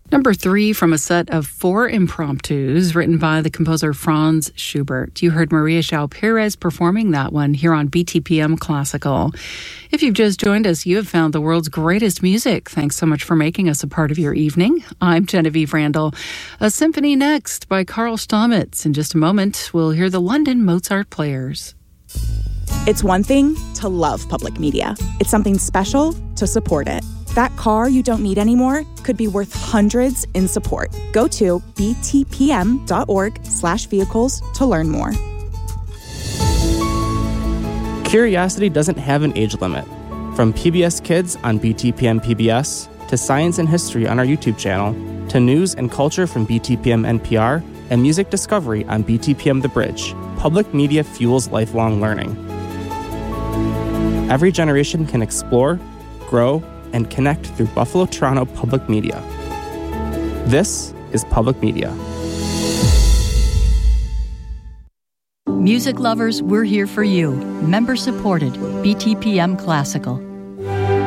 Number 3 from a set of 4 impromptus written by the composer Franz Schubert. You heard Maria João Pires performing that one here on BTPM Classical. If you've just joined us, you have found the world's greatest music. Thanks so much for making us a part of your evening. I'm Genevieve Randall. A symphony next by Karl Stamitz. In just a moment, we'll hear the London Mozart Players. It's one thing to love public media. It's something special to support it. That car you don't need anymore could be worth hundreds in support. Go to btpm.org/vehicles to learn more. Curiosity doesn't have an age limit. From PBS Kids on BTPM PBS, to science and history on our YouTube channel, to news and culture from BTPM NPR, and music discovery on BTPM The Bridge, public media fuels lifelong learning. Every generation can explore, grow, and connect through Buffalo Toronto Public Media. This is Public Media. Music lovers, we're here for you. Member supported, BTPM Classical.